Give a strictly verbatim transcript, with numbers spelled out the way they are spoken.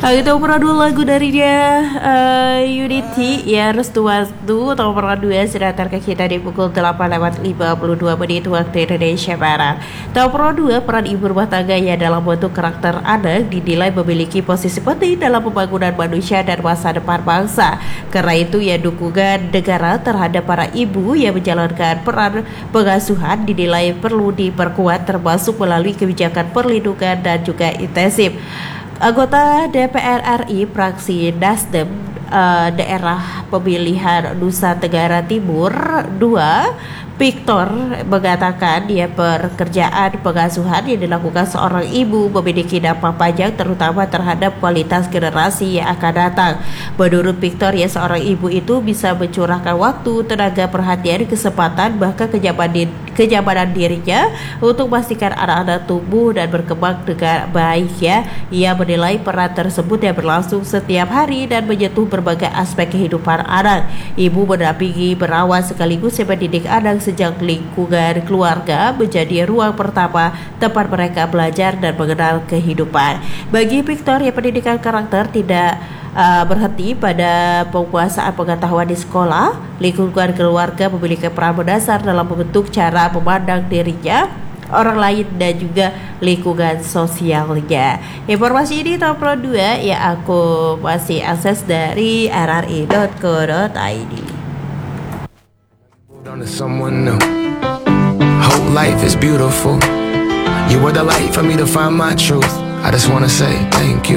Nah, itu produk lagu dari dia uh, Unity ya, Restu Waktu atau produk dua sudah ke kita di pukul delapan lewat lima puluh dua menit waktu Indonesia Barat. Tahu produk dua, peran ibu rumah tangga ya dalam bentuk karakter anak dinilai memiliki posisi penting dalam pembangunan manusia dan masa depan bangsa. Karena itu ya dukungan negara terhadap para ibu yang menjalankan peran pengasuhan dinilai perlu diperkuat, termasuk melalui kebijakan perlindungan dan juga intensif. Anggota D P R R I fraksi Nasdem uh, daerah pemilihan Nusa Tenggara Timur dua, Victor, mengatakan dia pekerjaan pengasuhan yang dilakukan seorang ibu memiliki dampak panjang terutama terhadap kualitas generasi yang akan datang. Menurut Victor ya, seorang ibu itu bisa mencurahkan waktu, tenaga, perhatian, kesempatan, bahkan kenyamanan, kenyamanan dirinya untuk memastikan anak-anak tumbuh dan berkembang dengan baik ya. Ia menilai peran tersebut yang berlangsung setiap hari dan menyentuh berbagai aspek kehidupan anak. Ibu mendampingi, merawat sekaligus mendidik anak sejak lingkungan keluarga menjadi ruang pertama tempat mereka belajar dan mengenal kehidupan. Bagi Victor, ya pendidikan karakter tidak uh, berhenti pada penguasaan pengetahuan di sekolah. Lingkungan keluarga memiliki peran mendasar dalam membentuk cara memandang dirinya, orang lain, dan juga lingkungan sosialnya. Informasi ini top pro dua ya aku masih akses dari r r i dot co dot i d. To someone new. Whole life is beautiful. You were the light for me to find my truth. I just wanna say thank you.